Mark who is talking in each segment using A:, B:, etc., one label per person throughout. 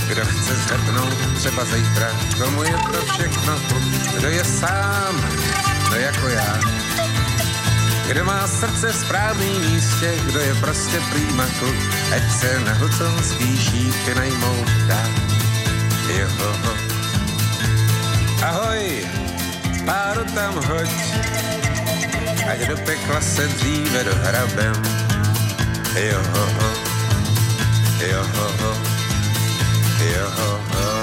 A: Kdo chce zhrtnout třeba zítra, komu je to všechno chuť, kdo je sám, no jako já. Kdo má srdce v správném místě, kdo je prostě prýma kluk, ať se na huconský šípky najmout dá. Joho. Ahoj, páru tam hoď, ať do pekla se dříve dohrabem. Joho, joho, joho.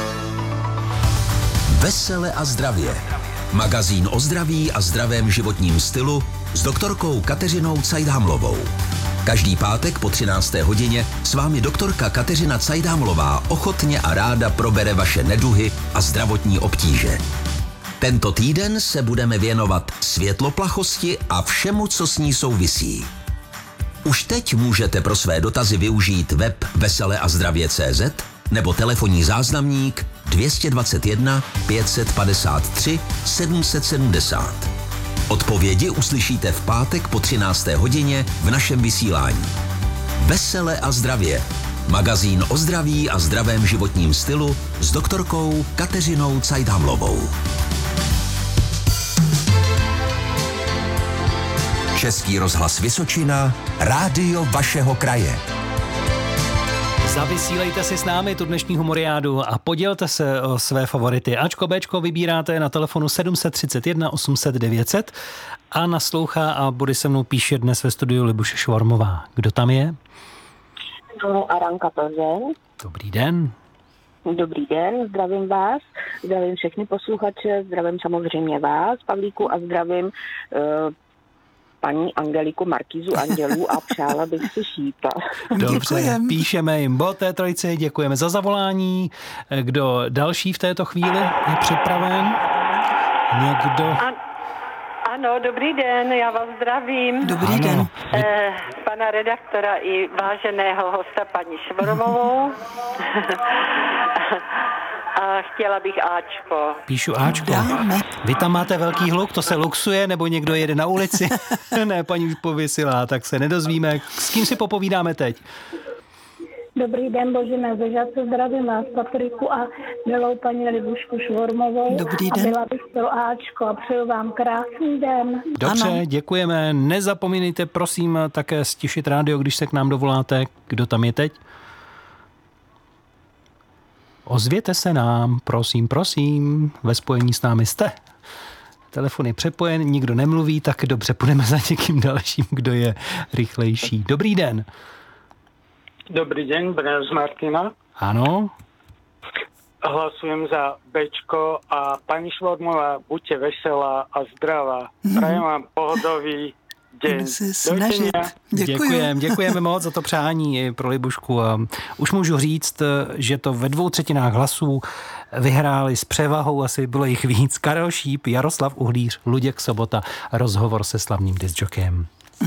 B: Vesele a zdravě. Magazín o zdraví a zdravém životním stylu s doktorkou Kateřinou Cajdámlovou. Každý pátek po 13. hodině s vámi doktorka Kateřina Cajdámlová ochotně a ráda probere vaše neduhy a zdravotní obtíže. Tento týden se budeme věnovat světloplachosti a všemu, co s ní souvisí. Už teď můžete pro své dotazy využít web veseleazdravě.cz nebo telefonní záznamník 221 553 770. Odpovědi uslyšíte v pátek po 13. hodině v našem vysílání. Vesele a zdravě. Magazín o zdraví a zdravém životním stylu s doktorkou Kateřinou Cajdámlovou. Český rozhlas Vysočina, rádio vašeho kraje.
C: Zavysílejte si s námi tu dnešní humoriádu a podělte se o své favority. Ačko, Bčko vybíráte na telefonu 731 800 900 a naslouchá a bude se mnou píše dnes ve studiu Libuše Švormová. Kdo tam je?
D: No, Aranka Plzeň.
C: Dobrý den.
D: Dobrý den, zdravím vás, zdravím všechny posluchače, zdravím samozřejmě vás, Pavlíku, a zdravím paní Angeliku Markízu Andělů a přála bych si šípa.
C: Dobře, píšeme jim bod té trojici, děkujeme za zavolání. Kdo další v této chvíli je připraven? Někdo?
E: Ano, dobrý den, já vás zdravím.
F: Dobrý den.
E: Pana redaktora i váženého hosta paní Švormovou. A chtěla bych Ačko.
C: Píšu Ačko.
F: Dáme.
C: Vy tam máte velký hluk, to se luxuje, nebo někdo jede na ulici? Ne, paní pověsila, tak se nedozvíme. S kým si popovídáme teď?
D: Dobrý den, Božena Zežace, zdravím vás, Patriku a milou paní Libušku Švormovou.
F: Dobrý den.
D: A byla bych pro Ačko a přeju vám krásný den.
C: Dobře,
F: Ano.
C: děkujeme. Nezapomínejte, prosím, také stišit rádio, když se k nám dovoláte. Kdo tam je teď? Ozvěte se nám, prosím, ve spojení s námi jste. Telefon je přepojen, nikdo nemluví, tak dobře, půjdeme za někým dalším, kdo je rychlejší. Dobrý den.
G: Dobrý den, Brňa z Martina.
C: Ano.
G: Hlasujem za Bčko a pani Švormová, buďte veselá a zdravá. Prajem vám pohodový den.
F: Budeme se snažit.
C: Děkujeme moc za to přání i pro Libušku. A už můžu říct, že to ve 2/3 hlasů vyhráli s převahou, asi bylo jich víc. Karel Šíp, Jaroslav Uhlíř, Luděk Sobota, rozhovor se slavným discjockeyem.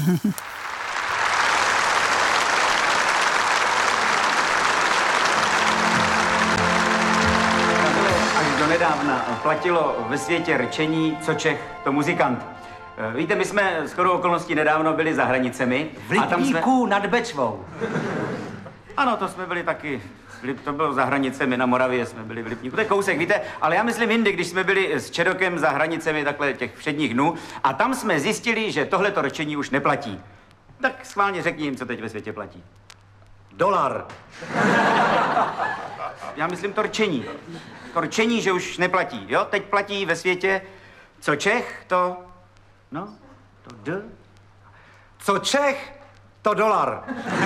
H: Až donedávna platilo ve světě rčení, co Čech, to muzikant. Víte, my jsme shodou okolností nedávno byli za hranicemi.
I: V Lipníku nad Bečvou.
H: Ano, to jsme byli taky. To bylo za hranicemi, na Moravě jsme byli v Lipníku. To je kousek, víte, ale já myslím jindy, když jsme byli s Čedokem za hranicemi takhle těch všedních dnů a tam jsme zjistili, že tohleto rčení už neplatí. Tak schválně řekni jim, co teď ve světě platí.
I: Dolar.
H: Já myslím to rčení. To rčení, že už neplatí, jo? Teď platí ve světě, co Čech, to... No, to D.
I: Co Čech, to dolar.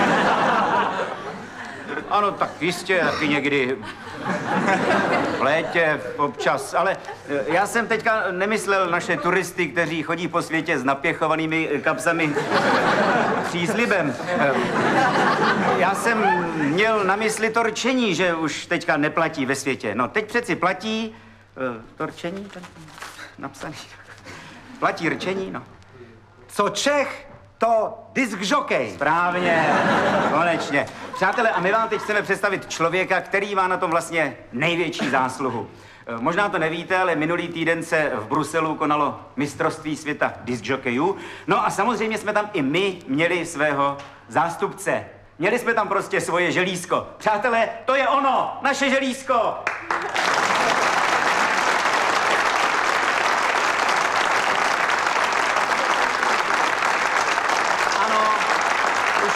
H: Ano, tak jistě, taky někdy v létě občas, ale já jsem teďka nemyslel naše turisty, kteří chodí po světě s napěchovanými kapsami příslibem. Já jsem měl na mysli to rčení, že už teďka neplatí ve světě. No, teď přeci platí to rčení, napsaný. Platí rčení, no.
I: Co Čech, to diskžokej.
H: Správně, konečně. Přátelé, a my vám teď chceme představit člověka, který má na tom vlastně největší zásluhu. Možná to nevíte, ale minulý týden se v Bruselu konalo mistrovství světa diskžokejů. No a samozřejmě jsme tam i my měli svého zástupce. Měli jsme tam prostě svoje želízko. Přátelé, to je ono, naše želízko. Ano, už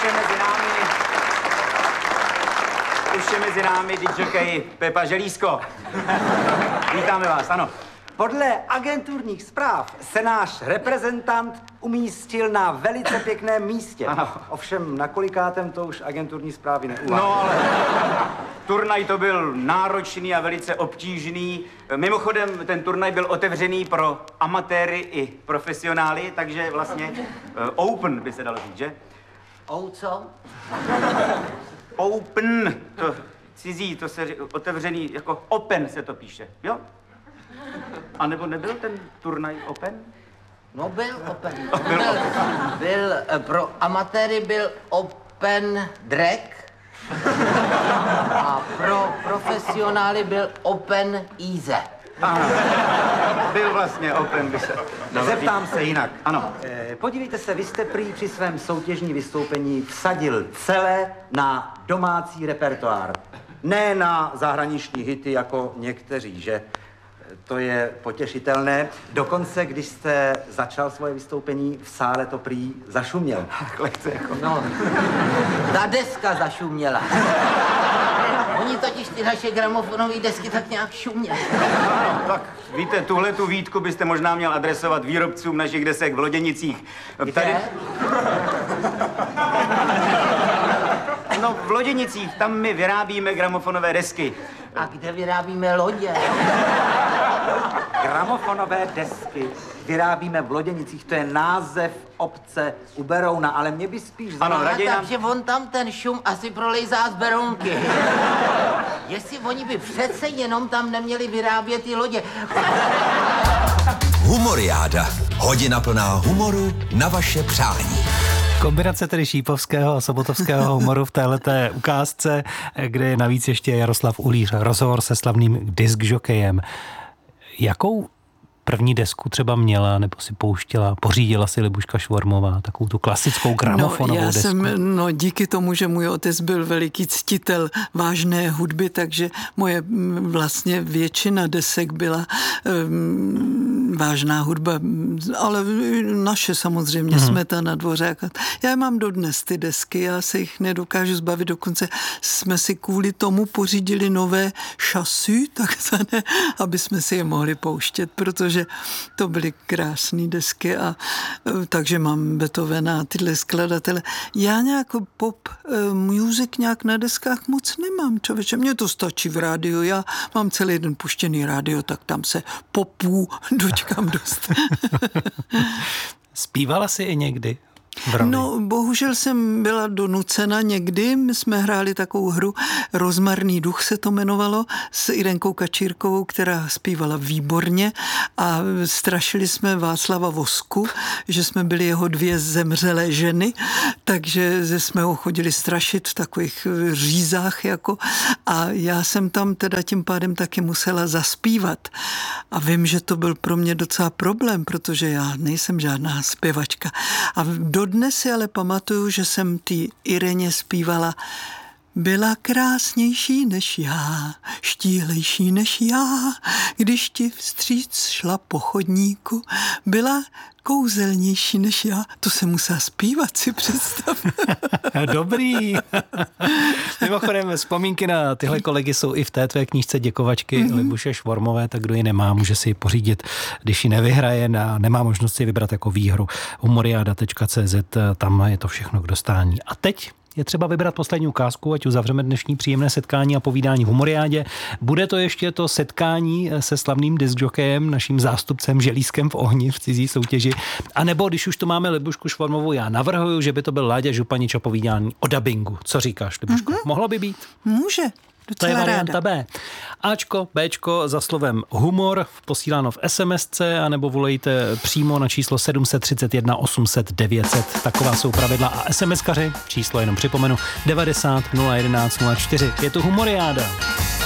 H: je mezi námi discjockey Pepa Želízko. Vítáme vás, ano.
I: Podle agenturních zpráv se náš reprezentant umístil na velice pěkném místě.
H: Ano.
I: Ovšem, na kolikátem to už agenturní zprávy neuvádí.
H: No ale turnaj to byl náročný a velice obtížný. Mimochodem, ten turnaj byl otevřený pro amatéry i profesionály, takže vlastně open by se dalo říct, že?
F: Co?
H: Open, to cizí, to se otevřený, jako open se to píše, jo? A nebo nebyl ten turnaj open?
F: No byl open. Byl pro amatéry byl open drag a pro profesionály byl open easy.
H: Ano, byl vlastně open, by se...
I: Zeptám se jinak.
H: Ano.
I: Podívejte se, vy jste prý při svém soutěžní vystoupení vsadil celé na domácí repertoár. Ne na zahraniční hity jako někteří, že? To je potěšitelné. Dokonce, když jste začal svoje vystoupení, v sále to prý zašuměl.
F: No, ta deska zašuměla. Oni totiž ty naše gramofonové desky tak nějak šuměly.
H: Ano, tak víte, tuhletu výtku byste možná měl adresovat výrobcům našich desek v Loděnicích.
F: Tady...
H: No, v Loděnicích, tam my vyrábíme gramofonové desky.
F: A kde vyrábíme lodě?
I: Gramofonové desky vyrábíme v Loděnicích, to je název obce u Berouna, ale mě by spíš
H: Ano, raději nám...
F: Takže on tam ten šum asi prolejzá z Berounky. Jestli oni by přece jenom tam neměli vyrábět ty lodě.
B: Humoriáda. Hodina plná humoru na vaše přání.
C: Kombinace tedy šípovského a sobotovského humoru v téhleté ukázce, kde je navíc ještě Jaroslav Uhlíř, rozhovor se slavným diskžokejem. Jakou první desku třeba měla, nebo si pouštěla, pořídila si Libuška Švormová, takovou tu klasickou gramofonovou desku?
J: Díky tomu, že můj otec byl veliký ctitel vážné hudby, takže moje vlastně většina desek byla vážná hudba, ale naše samozřejmě, Smetana, Dvořák. Já mám dodnes ty desky, já se jich nedokážu zbavit, dokonce jsme si kvůli tomu pořídili nové šasy, takzvané, aby jsme si je mohli pouštět, protože to byly krásné desky a takže mám Beethovena a tyhle skladatele. Já nějak pop music nějak na deskách moc nemám, člověče. Mně to stačí v rádiu, já mám celý den puštěný rádio, tak tam se popů dočkám dost.
C: Zpívala jsi i někdy?
J: No, bohužel jsem byla donucena někdy, my jsme hráli takovou hru, Rozmarný duch se to jmenovalo, s Irenkou Kačírkovou, která zpívala výborně a strašili jsme Václava Vosku, že jsme byli jeho dvě zemřelé ženy, takže jsme ho chodili strašit v takových řízách jako a já jsem tam teda tím pádem taky musela zaspívat a vím, že to byl pro mě docela problém, protože já nejsem žádná zpěvačka a dodnes si ale pamatuju, že jsem ty Ireně zpívala Byla krásnější než já, štíhlejší než já, když ti vstříc šla po chodníku, byla kouzelnější než já. To se musela zpívat, si představ.
C: Dobrý. Mimochodem, vzpomínky na tyhle kolegy jsou i v té tvé knížce Děkovačky Libuše Švormové, tak kdo ji nemá, může si ji pořídit, když ji nevyhraje a nemá možnost si vybrat jako výhru. Humoriada.cz, tam je to všechno k dostání. A teď je třeba vybrat poslední ukázku, ať uzavřeme dnešní příjemné setkání a povídání v Humoriádě. Bude to ještě to setkání se slavným diskjokejem, naším zástupcem Želízkem v ohni v cizí soutěži. A nebo když už tu máme Libušku Švormovou, já navrhuju, že by to byl Láďa Županič a povídání o dabingu. Co říkáš, Libuško? Mohlo by být?
J: Může.
C: To je varianta B. Ačko, Bčko za slovem humor posíláno v SMSce, anebo volejte přímo na číslo 731 800 900. Taková jsou pravidla a SMSkaři, číslo jenom připomenu, 90 011 04. Je to Humoriáda.